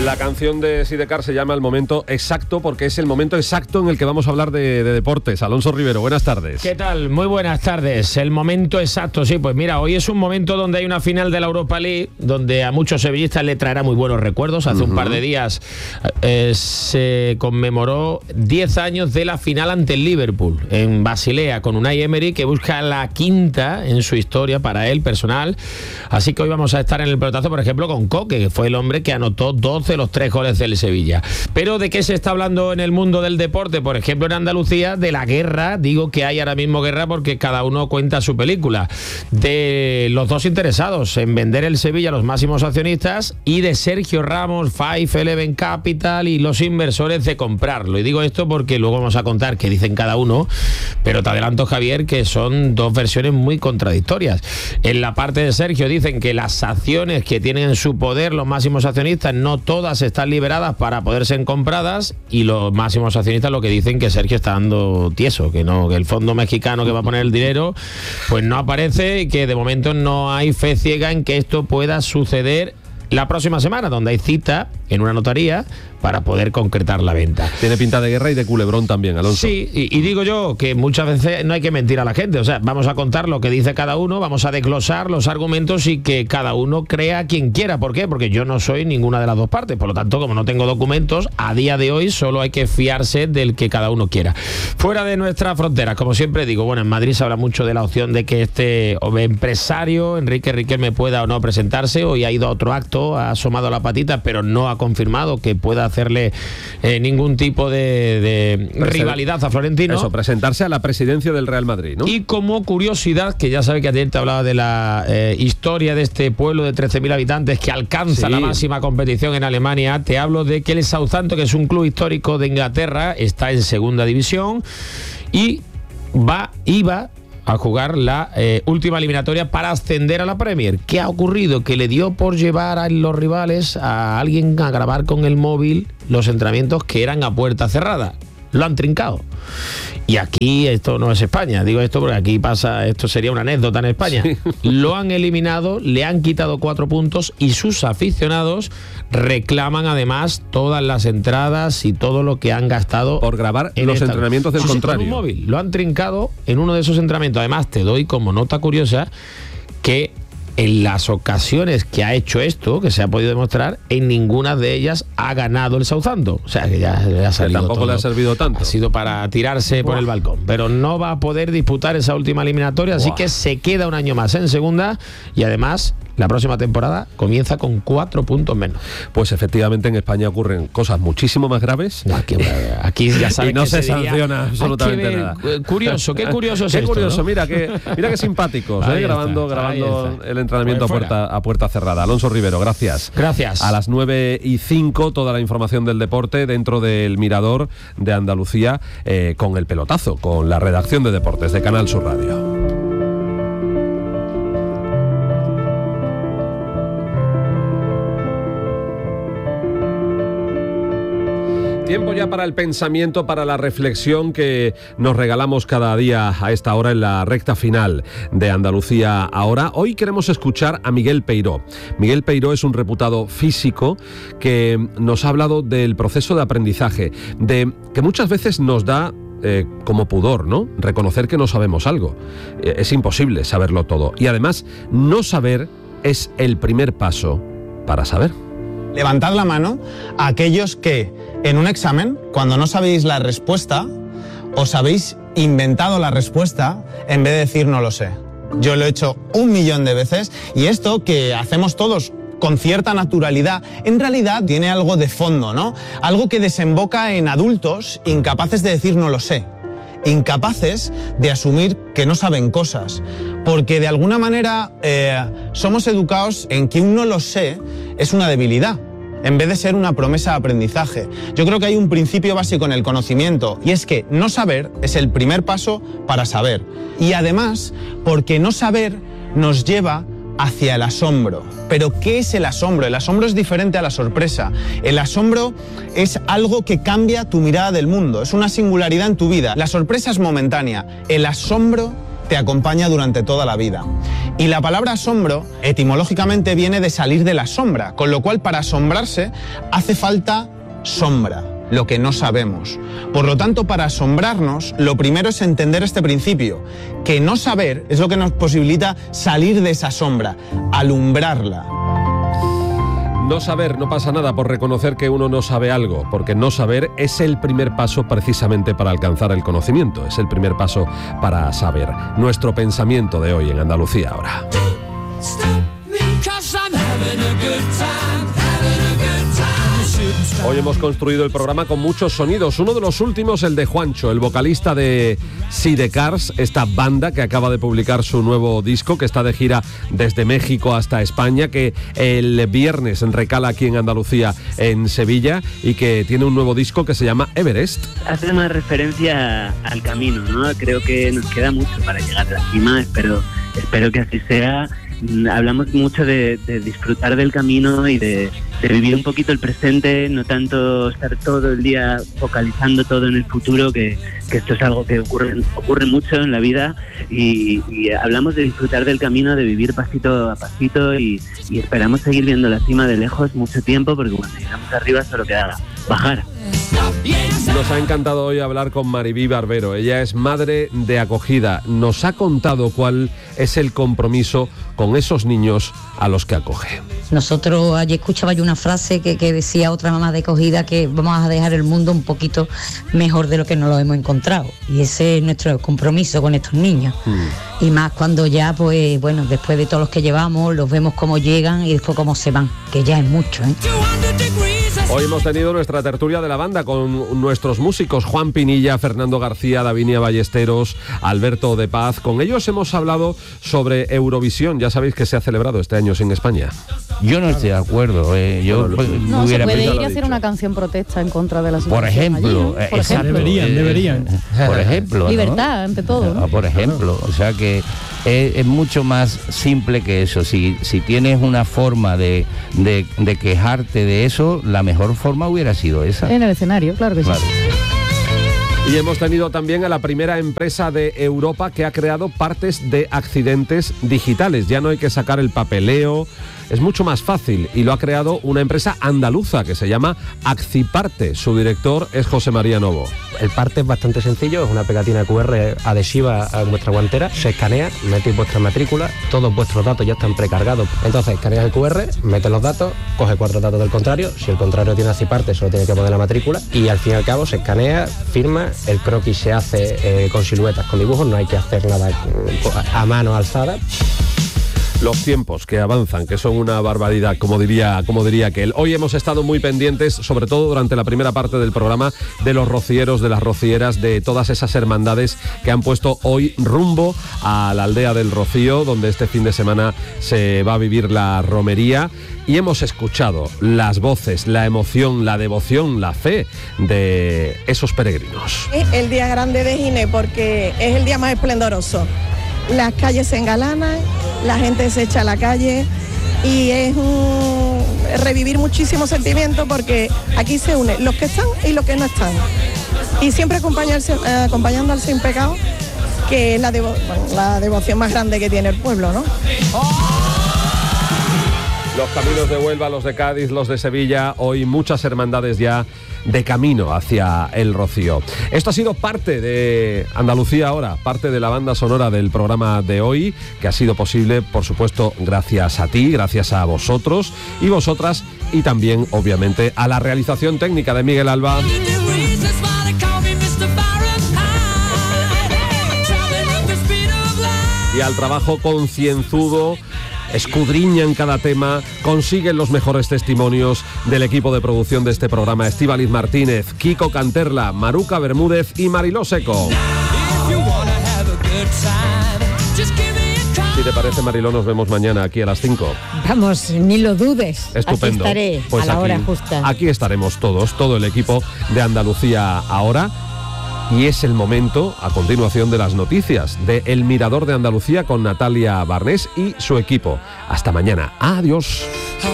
La canción de Sidecar se llama El Momento Exacto porque es el momento exacto en el que vamos a hablar de deportes. Alonso Rivero, buenas tardes. ¿Qué tal? Muy buenas tardes. El momento exacto, sí, pues mira, hoy es un momento donde hay una final de la Europa League, donde a muchos sevillistas le traerá muy buenos recuerdos. Hace un par de días se conmemoró 10 años de la final ante el Liverpool en Basilea con Unai Emery, que busca la quinta en su historia para él personal. Así que hoy vamos a estar en el pelotazo, por ejemplo, con Coque, que fue el hombre que anotó 12 de los 3 goles del Sevilla. Pero ¿de qué se está hablando en el mundo del deporte? Por ejemplo, en Andalucía, de la guerra. Digo que hay ahora mismo guerra porque cada uno cuenta su película. De los dos interesados en vender el Sevilla a los máximos accionistas y de Sergio Ramos, 511 Capital y los inversores de comprarlo. Y digo esto porque luego vamos a contar qué dicen cada uno, pero te adelanto, Javier, que son dos versiones muy contradictorias. En la parte de Sergio dicen que las acciones que tienen en su poder los máximos accionistas no todas están liberadas para poder ser compradas, y los máximos accionistas lo que dicen que Sergio está dando tieso, que no, que el fondo mexicano que va a poner el dinero pues no aparece y que de momento no hay fe ciega en que esto pueda suceder la próxima semana, donde hay cita en una notaría para poder concretar la venta. Tiene pinta de guerra y de culebrón también, Alonso. Sí, y digo yo que muchas veces no hay que mentir a la gente. O sea, vamos a contar lo que dice cada uno, vamos a desglosar los argumentos y que cada uno crea quien quiera. ¿Por qué? Porque yo no soy ninguna de las dos partes. Por lo tanto, como no tengo documentos, a día de hoy solo hay que fiarse del que cada uno quiera. Fuera de nuestras fronteras, como siempre digo, bueno, en Madrid se habla mucho de la opción de que este empresario, Enrique Riquelme, pueda o no presentarse. Hoy ha ido a otro acto, ha asomado la patita, pero no ha confirmado que pueda hacerle ningún tipo de rivalidad a Florentino. Eso, presentarse a la presidencia del Real Madrid, ¿no? Y como curiosidad, que ya sabe que ayer te hablaba de la historia de este pueblo de 13.000 habitantes que alcanza la máxima competición en Alemania, te hablo de que el Southampton, que es un club histórico de Inglaterra, está en segunda división y iba a jugar la última eliminatoria para ascender a la Premier. ¿Qué ha ocurrido? Que le dio por llevar a los rivales a alguien a grabar con el móvil los entrenamientos que eran a puerta cerrada. Lo han trincado. Y aquí esto no es España. Digo esto porque aquí pasa, esto sería una anécdota en España. Sí. Lo han eliminado, le han quitado 4 puntos y sus aficionados reclaman además todas las entradas y todo lo que han gastado por grabar en los entrenamientos del contrario. Con un móvil. Lo han trincado en uno de esos entrenamientos. Además, te doy como nota curiosa que en las ocasiones que ha hecho esto, que se ha podido demostrar, en ninguna de ellas ha ganado el Southampton. O sea, que ya le ha salido tampoco todo. Le ha servido tanto. Ha sido para tirarse por el balcón. Pero no va a poder disputar esa última eliminatoria, así que se queda un año más en segunda y además la próxima temporada comienza con 4 puntos menos. Pues efectivamente en España ocurren cosas muchísimo más graves. No, aquí ya sabes y no que se sanciona absolutamente nada. Curioso, qué curioso es qué esto, curioso, ¿no? mira qué simpáticos, grabando el entrenamiento a puerta cerrada. Alonso Rivero, gracias. Gracias. A las 9:05 toda la información del deporte dentro del Mirador de Andalucía con el pelotazo, con la redacción de deportes de Canal Sur Radio. Tiempo ya para el pensamiento, para la reflexión que nos regalamos cada día a esta hora en la recta final de Andalucía Ahora. Hoy queremos escuchar a Miguel Peiró. Miguel Peiró es un reputado físico que nos ha hablado del proceso de aprendizaje, de que muchas veces nos da como pudor, ¿no? Reconocer que no sabemos algo. Es imposible saberlo todo. Y además, no saber es el primer paso para saber. Levantad la mano a aquellos que en un examen, cuando no sabéis la respuesta, os habéis inventado la respuesta en vez de decir no lo sé. Yo lo he hecho 1.000.000 de veces y esto que hacemos todos con cierta naturalidad, en realidad tiene algo de fondo, ¿no? Algo que desemboca en adultos incapaces de decir no lo sé, incapaces de asumir que no saben cosas, porque de alguna manera somos educados en que un no lo sé es una debilidad, en vez de ser una promesa de aprendizaje. Yo creo que hay un principio básico en el conocimiento, y es que no saber es el primer paso para saber. Y además, porque no saber nos lleva hacia el asombro. ¿Pero qué es el asombro? El asombro es diferente a la sorpresa. El asombro es algo que cambia tu mirada del mundo, es una singularidad en tu vida. La sorpresa es momentánea, el asombro te acompaña durante toda la vida. Y la palabra asombro, etimológicamente, viene de salir de la sombra, con lo cual para asombrarse hace falta sombra, lo que no sabemos. Por lo tanto, para asombrarnos, lo primero es entender este principio, que no saber es lo que nos posibilita salir de esa sombra, alumbrarla. No saber, no pasa nada por reconocer que uno no sabe algo, porque no saber es el primer paso precisamente para alcanzar el conocimiento, es el primer paso para saber. Nuestro pensamiento de hoy en Andalucía ahora. Hoy hemos construido el programa con muchos sonidos. Uno de los últimos, el de Juancho, el vocalista de Sidecars, esta banda que acaba de publicar su nuevo disco, que está de gira desde México hasta España, que el viernes recala aquí en Andalucía, en Sevilla, y que tiene un nuevo disco que se llama Everest. Hace una referencia al camino, ¿no? Creo que nos queda mucho para llegar a la cima, espero que así sea. Hablamos mucho de disfrutar del camino y de vivir un poquito el presente, no tanto estar todo el día focalizando todo en el futuro, que esto es algo que ocurre mucho en la vida, y hablamos de disfrutar del camino, de vivir pasito a pasito, y esperamos seguir viendo la cima de lejos mucho tiempo, porque cuando llegamos arriba solo queda bajar. Nos ha encantado hoy hablar con Maribí Barbero. Ella es madre de acogida. Nos ha contado cuál es el compromiso con esos niños a los que acoge. Nosotros, ayer escuchaba yo una frase que decía otra mamá de acogida, que vamos a dejar el mundo un poquito mejor de lo que nos lo hemos encontrado. Y ese es nuestro compromiso con estos niños. Y más cuando ya, pues bueno, después de todos los que llevamos, los vemos cómo llegan y después cómo se van, que ya es mucho, ¿eh? Hoy hemos tenido nuestra tertulia de la banda con nuestros músicos, Juan Pinilla, Fernando García, Davinia Ballesteros, Alberto de Paz. Con ellos hemos hablado sobre Eurovisión. Ya sabéis que se ha celebrado este año sin España. Yo no estoy de acuerdo. No, se puede ir a hacer una canción protesta en contra de la situación. Por ejemplo, allí, ¿no? deberían. Por ejemplo, libertad, ¿no? ante todo, ¿no? Por ejemplo, o sea que es mucho más simple que eso. Si tienes una forma de quejarte de eso, la mejor forma hubiera sido esa. En el escenario, claro que sí. Y hemos tenido también a la primera empresa de Europa que ha creado partes de accidentes digitales. Ya no hay que sacar el papeleo, es mucho más fácil, y lo ha creado una empresa andaluza que se llama Acciparte. Su director es José María Novo. El parte es bastante sencillo, es una pegatina QR adhesiva a vuestra guantera, se escanea, metéis vuestra matrícula, todos vuestros datos ya están precargados. Entonces escaneas el QR, metes los datos, coge 4 datos del contrario, si el contrario tiene Acciparte solo tiene que poner la matrícula, y al fin y al cabo se escanea, firma, el croquis se hace con siluetas, con dibujos, no hay que hacer nada a mano alzada. Los tiempos que avanzan, que son una barbaridad, como diría aquel. Hoy hemos estado muy pendientes, sobre todo durante la primera parte del programa, de los rocieros, de las rocieras, de todas esas hermandades que han puesto hoy rumbo a la aldea del Rocío, donde este fin de semana se va a vivir la romería. Y hemos escuchado las voces, la emoción, la devoción, la fe de esos peregrinos. Es el día grande de Gine porque es el día más esplendoroso. Las calles se engalanan, la gente se echa a la calle y es revivir muchísimos sentimientos, porque aquí se unen los que están y los que no están. Y siempre acompañando al sin pecado, que es la devoción más grande que tiene el pueblo, ¿no? Los caminos de Huelva, los de Cádiz, los de Sevilla, hoy muchas hermandades ya de camino hacia el Rocío. Esto ha sido parte de Andalucía Ahora, parte de la banda sonora del programa de hoy, que ha sido posible, por supuesto, gracias a ti, gracias a vosotros y vosotras, y también, obviamente, a la realización técnica de Miguel Alba. Y al trabajo concienzudo, escudriñan cada tema, consiguen los mejores testimonios del equipo de producción de este programa: Estíbaliz Martínez, Kiko Canterla, Maruca Bermúdez y Mariló Seco. Si te parece, Mariló, nos vemos mañana aquí a las 5. Vamos, ni lo dudes. Estupendo. Aquí estaré, pues a la aquí, hora justa. Aquí estaremos todos, todo el equipo de Andalucía Ahora. Y es el momento, a continuación, de las noticias de El Mirador de Andalucía con Natalia Barnés y su equipo. Hasta mañana. Adiós.